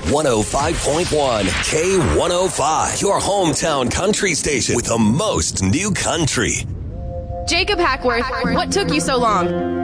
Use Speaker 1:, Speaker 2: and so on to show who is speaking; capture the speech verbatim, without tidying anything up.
Speaker 1: one oh five point one K one oh five, your hometown country station with the most new country.
Speaker 2: Jacob Hackworth, what took you so long?